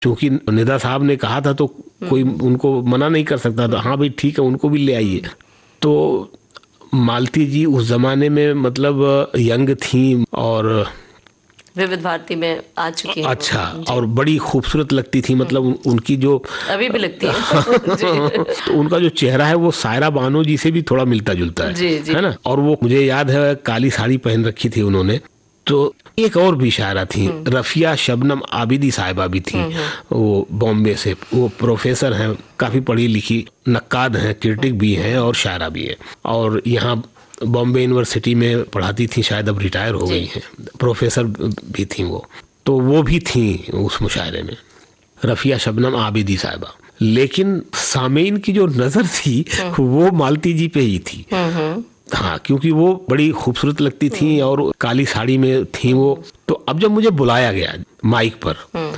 क्योंकि निदा साहब ने कहा था तो कोई उनको मना नहीं कर सकता था, हाँ भाई ठीक है उनको भी ले आइए। तो मालती जी उस जमाने में मतलब यंग थी और विविध भारती में आ चुकी हैं। अच्छा, और बड़ी खूबसूरत लगती थी, मतलब उनकी जो अभी भी लगती है तो उनका जो चेहरा है वो सायरा बानो जी से भी थोड़ा मिलता जुलता है, जी, जी। है ना। और वो मुझे याद है काली साड़ी पहन रखी थी उन्होंने। तो एक और भी शायरा थी, रफिया शबनम आबिदी साहिबा भी थी, वो बॉम्बे से, वो प्रोफेसर हैं, काफी पढ़ी लिखी, नक्काद हैं, क्रिटिक भी हैं और शायरा भी है, और यहाँ बॉम्बे यूनिवर्सिटी में पढ़ाती थी, शायद अब रिटायर हो गई हैं, प्रोफेसर भी थी वो। तो वो भी थी उस मुशायरे में, रफिया शबनम आबिदी साहिबा। लेकिन सामीन की जो नजर थी वो मालती जी पे ही थी। हाँ, क्योंकि वो बड़ी खूबसूरत लगती थी और काली साड़ी में थी वो। तो अब जब मुझे बुलाया गया माइक पर,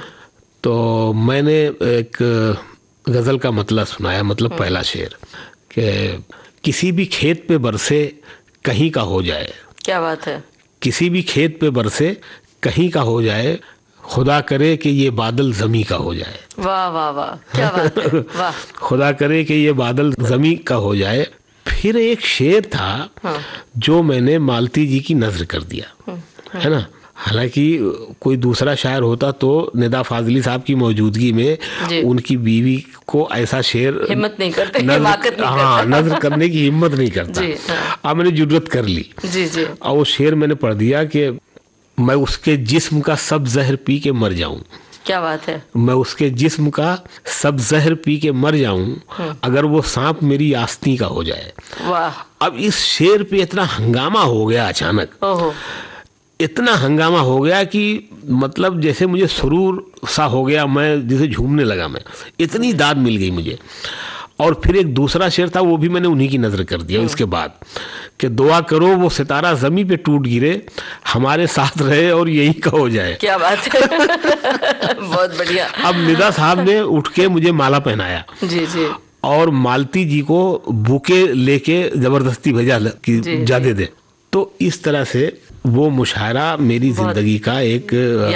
तो मैंने एक गजल का मतलब सुनाया, मतलब पहला शेर कि किसी भी खेत पे बरसे कहीं का हो जाए। क्या बात है। किसी भी खेत पे बरसे कहीं का हो जाए, खुदा करे कि ये बादल जमी का हो जाए। वाह वाह वाह, क्या बात है, वाह। खुदा करे कि ये बादल जमी का हो जाए। फिर एक शेर था जो मैंने मालती जी की नजर कर दिया, है ना। हालांकि कोई दूसरा शायर होता तो निदा फाजली साहब की मौजूदगी में उनकी बीवी को ऐसा शेर हिम्मत नहीं करते, नजर करने की हिम्मत नहीं करता। अब मैंने जुर्रत कर ली जी। और वो शेर मैंने पढ़ दिया कि मैं उसके जिस्म का सब जहर पी के मर जाऊं। क्या बात है। मैं उसके जिस्म का सब जहर पी के मर जाऊं अगर वो सांप मेरी आस्तीन का हो जाए। वाह। अब इस शेर पे इतना हंगामा हो गया अचानक, इतना हंगामा हो गया कि मतलब जैसे मुझे सुरूर सा हो गया, मैं जैसे झूमने लगा, मैं इतनी दाद मिल गई मुझे। और फिर एक दूसरा शेर था, वो भी मैंने उन्हीं की नजर कर दिया इसके बाद, कि दुआ करो वो सितारा जमी पे टूट गिरे, हमारे साथ रहे और यही का हो जाए। क्या बात है बहुत बढ़िया। अब निदा साहब ने उठ के मुझे माला पहनाया जी और मालती जी को बुके लेके जबरदस्ती भेजा कि जा दे दे। तो इस तरह से वो मुशायरा मेरी जिंदगी का एक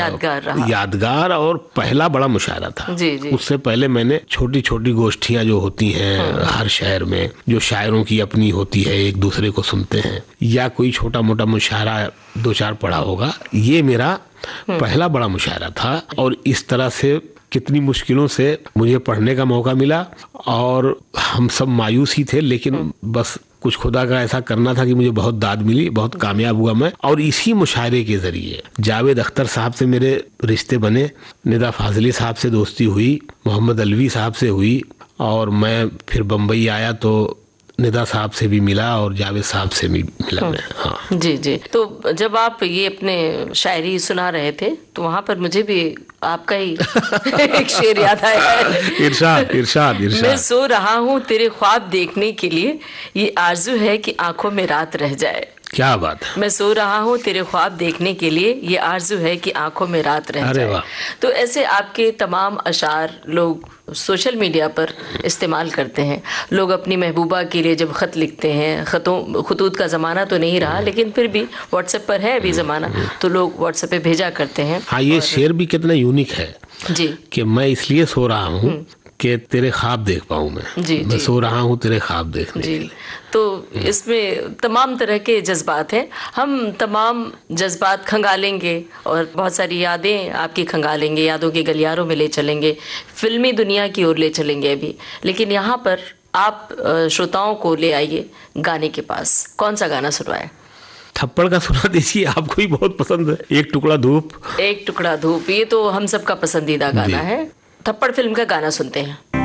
यादगार और पहला बड़ा मुशायरा था। जी। उससे पहले मैंने छोटी छोटी गोष्ठियां जो होती हैं हर शहर में, जो शायरों की अपनी होती है, एक दूसरे को सुनते हैं, या कोई छोटा मोटा मुशायरा दो चार पढ़ा होगा, ये मेरा पहला बड़ा मुशायरा था। और इस तरह से कितनी मुश्किलों से मुझे पढ़ने का मौका मिला और हम सब मायूस ही थे, लेकिन बस कुछ खुदा का ऐसा करना था कि मुझे बहुत दाद मिली, बहुत कामयाब हुआ मैं। और इसी मुशायरे के जरिए जावेद अख्तर साहब से मेरे रिश्ते बने, निदा फाजली साहब से दोस्ती हुई, मोहम्मद अलवी साहब से हुई, और मैं फिर बम्बई आया तो निदा साहब से भी मिला और जावेद साहब से भी मिला मैं। हाँ जी। तो जब आप ये अपने शायरी सुना रहे थे तो वहाँ पर मुझे भी आपका ही एक शेर याद आया है। इरशाद। मैं सो रहा हूँ तेरे ख्वाब देखने के लिए, ये आरज़ू है कि आंखों में रात रह जाए। क्या बात है। मैं सो रहा हूँ तेरे ख्वाब देखने के लिए, ये आरज़ू है कि आंखों में रात रह जाए। तो ऐसे आपके तमाम अशार लोग सोशल मीडिया पर इस्तेमाल करते हैं। लोग अपनी महबूबा के लिए जब ख़त लिखते हैं, खतूत का ज़माना तो नहीं रहा, लेकिन फिर भी व्हाट्सएप पर है अभी ज़माना, तो लोग व्हाट्सएप पे भेजा करते हैं। हाँ, ये शेर भी कितना यूनिक है जी, कि मैं इसलिए सो रहा हूँ कि तेरे ख्वाब देख पाऊँ मैं। मैं सो रहा हूँ तेरे ख्वाब देखने के लिए। तो इसमें तमाम तरह के जज्बात हैं, हम तमाम जज्बात खंगालेंगे और बहुत सारी यादें आपकी खंगालेंगे, यादों के गलियारों में ले चलेंगे, फिल्मी दुनिया की ओर ले चलेंगे अभी। लेकिन यहाँ पर आप श्रोताओं को ले आइए गाने के पास। कौन सा गाना सुनवाए? थप्पड़ का सुना दीजिए, आपको ही बहुत पसंद है, एक टुकड़ा धूप। एक टुकड़ा धूप, ये तो हम सबका पसंदीदा गाना है। थप्पड़ फिल्म का गाना सुनते हैं।